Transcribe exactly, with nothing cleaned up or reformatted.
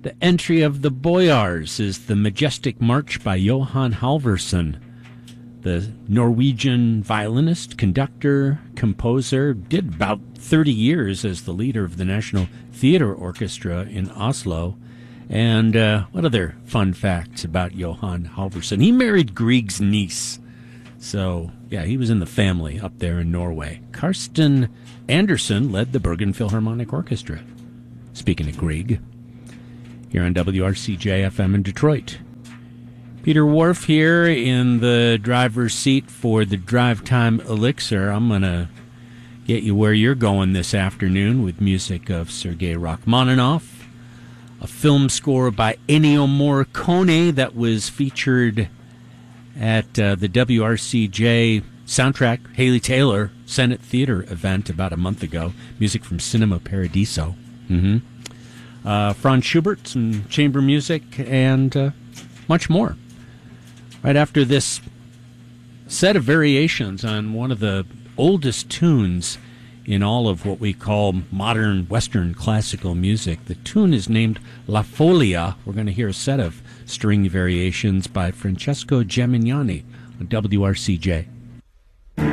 The entry of the Boyars is the Majestic March by Johan Halvorsen, the Norwegian violinist, conductor, composer. Did about thirty years as the leader of the National Theatre Orchestra in Oslo. And uh, what other fun facts about Johan Halvorsen? He married Grieg's niece. So, yeah, he was in the family up there in Norway. Karsten Andersen led the Bergen Philharmonic Orchestra. Speaking of Grieg, here on W R C J F M in Detroit. Peter Wharf here in the driver's seat for the Drive Time Elixir. I'm going to get you where you're going this afternoon with music of Sergei Rachmaninoff, a film score by Ennio Morricone that was featured at uh, the W R C J soundtrack Haley Taylor Senate Theater event about a month ago. Music from Cinema Paradiso. Mm-hmm. Uh, Franz Schubert, some chamber music, and uh, much more. Right after this set of variations on one of the oldest tunes in all of what we call modern Western classical music. The tune is named La Folia. We're going to hear a set of string variations by Francesco Gemignani on W R C J.